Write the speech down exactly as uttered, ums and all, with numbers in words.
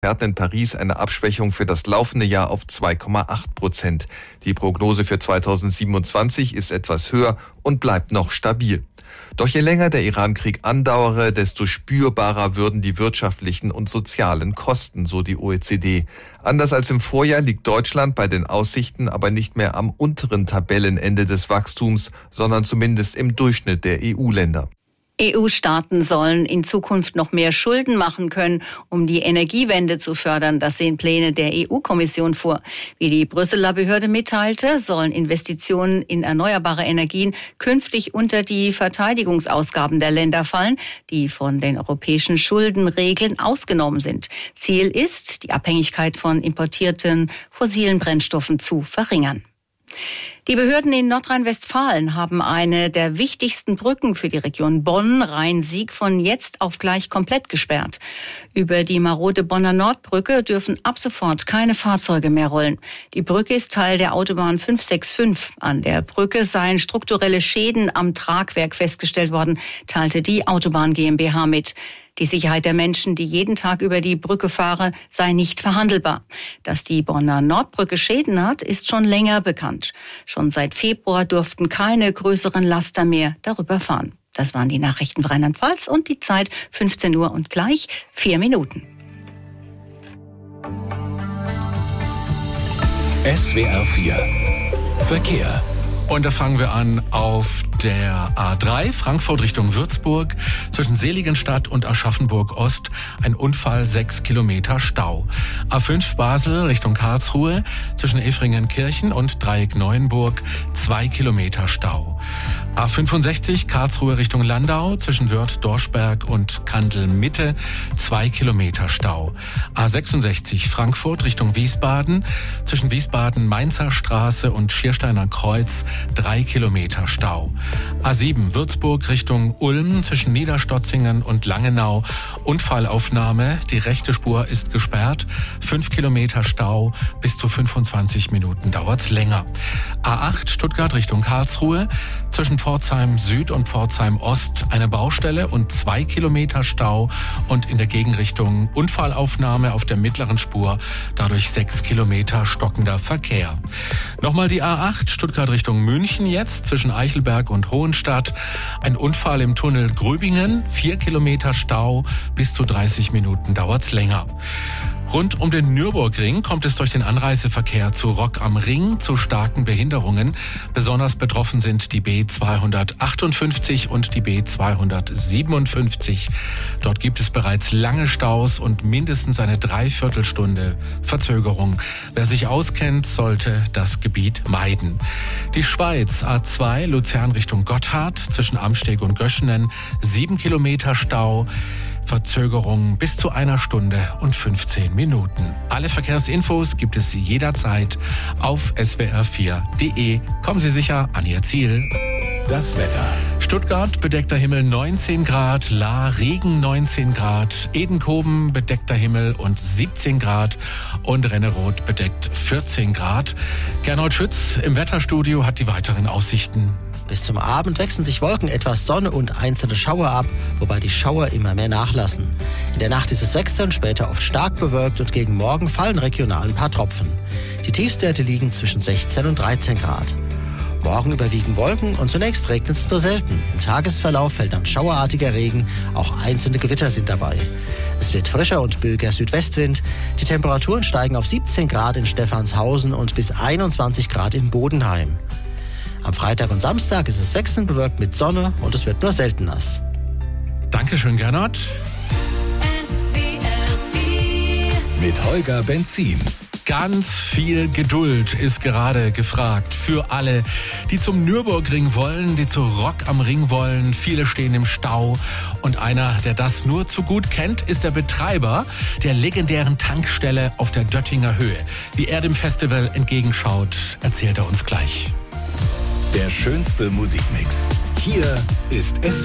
Experten in Paris eine Abschwächung für das laufende Jahr auf zwei Komma acht Prozent. Die Prognose für zweitausendsiebenundzwanzig ist etwas höher und bleibt noch stabil. Doch je länger der Iran-Krieg andauere, desto spürbarer würden die wirtschaftlichen und sozialen Kosten, so die O E C D. Anders als im Vorjahr liegt Deutschland bei den Aussichten aber nicht mehr am unteren Tabellenende des Wachstums, sondern zumindest im Durchschnitt der E U-Länder. E U-Staaten sollen in Zukunft noch mehr Schulden machen können, um die Energiewende zu fördern. Das sehen Pläne der E U-Kommission vor. Wie die Brüsseler Behörde mitteilte, sollen Investitionen in erneuerbare Energien künftig unter die Verteidigungsausgaben der Länder fallen, die von den europäischen Schuldenregeln ausgenommen sind. Ziel ist, die Abhängigkeit von importierten fossilen Brennstoffen zu verringern. Die Behörden in Nordrhein-Westfalen haben eine der wichtigsten Brücken für die Region Bonn-Rhein-Sieg von jetzt auf gleich komplett gesperrt. Über die marode Bonner Nordbrücke dürfen ab sofort keine Fahrzeuge mehr rollen. Die Brücke ist Teil der Autobahn fünf sechs fünf. An der Brücke seien strukturelle Schäden am Tragwerk festgestellt worden, teilte die Autobahn GmbH mit. Die Sicherheit der Menschen, die jeden Tag über die Brücke fahren, sei nicht verhandelbar. Dass die Bonner Nordbrücke Schäden hat, ist schon länger bekannt. Schon seit Februar durften keine größeren Laster mehr darüber fahren. Das waren die Nachrichten Rheinland-Pfalz und die Zeit fünfzehn Uhr und gleich vier Minuten. S W R vier Verkehr. Und da fangen wir an auf der A drei, Frankfurt Richtung Würzburg, zwischen Seligenstadt und Aschaffenburg Ost, ein Unfall, sechs Kilometer Stau. A fünf Basel Richtung Karlsruhe, zwischen Efringenkirchen und Dreieck Neuenburg, zwei Kilometer Stau. A fünfundsechzig Karlsruhe Richtung Landau, zwischen Wörth-Dorschberg und Kandel-Mitte, zwei Kilometer Stau. A sechsundsechzig Frankfurt Richtung Wiesbaden, zwischen Wiesbaden-Mainzer Straße und Schiersteiner Kreuz, drei Kilometer Stau. A sieben Würzburg Richtung Ulm, zwischen Niederstotzingen und Langenau, Unfallaufnahme, die rechte Spur ist gesperrt, fünf Kilometer Stau, bis zu fünfundzwanzig Minuten dauert's länger. A acht Stuttgart Richtung Karlsruhe, zwischen Pforzheim Süd und Pforzheim Ost eine Baustelle und zwei Kilometer Stau und in der Gegenrichtung Unfallaufnahme auf der mittleren Spur, dadurch sechs Kilometer stockender Verkehr. Nochmal die A acht Stuttgart Richtung München jetzt, zwischen Eichelberg und Hohenstadt. Ein Unfall im Tunnel Gröbingen, vier Kilometer Stau, bis zu dreißig Minuten dauert's länger. Rund um den Nürburgring kommt es durch den Anreiseverkehr zu Rock am Ring zu starken Behinderungen. Besonders betroffen sind die B zweihundertachtundfünfzig und die B zweihundertsiebenundfünfzig. Dort gibt es bereits lange Staus und mindestens eine Dreiviertelstunde Verzögerung. Wer sich auskennt, sollte das Gebiet meiden. Die Schweiz A zwei Luzern Richtung Gotthard, zwischen Amsteg und Göschenen, sieben Kilometer Stau. Verzögerung bis zu einer Stunde und fünfzehn Minuten. Alle Verkehrsinfos gibt es jederzeit auf S W R vier Punkt de. Kommen Sie sicher an Ihr Ziel. Das Wetter. Stuttgart, bedeckter Himmel neunzehn Grad, Lahr, Regen neunzehn Grad, Edenkoben, bedeckter Himmel und siebzehn Grad und Renneroth bedeckt vierzehn Grad. Gernot Schütz im Wetterstudio hat die weiteren Aussichten. Bis zum Abend wechseln sich Wolken, etwas Sonne und einzelne Schauer ab, wobei die Schauer immer mehr nachlassen. In der Nacht ist es wechselnd, später oft stark bewölkt und gegen Morgen fallen regional ein paar Tropfen. Die Tiefstwerte liegen zwischen sechzehn und dreizehn Grad. Morgen überwiegen Wolken und zunächst regnet es nur selten. Im Tagesverlauf fällt dann schauerartiger Regen, auch einzelne Gewitter sind dabei. Es wird frischer und böiger Südwestwind. Die Temperaturen steigen auf siebzehn Grad in Stephanshausen und bis einundzwanzig Grad in Bodenheim. Am Freitag und Samstag ist es wechselnd bewölkt mit Sonne und es wird nur selten nass. Dankeschön, Gernot. S W R vier mit Holger Benzin. Ganz viel Geduld ist gerade gefragt für alle, die zum Nürburgring wollen, die zu Rock am Ring wollen. Viele stehen im Stau und einer, der das nur zu gut kennt, ist der Betreiber der legendären Tankstelle auf der Döttinger Höhe. Wie er dem Festival entgegenschaut, erzählt er uns gleich. Der schönste Musikmix. Hier ist S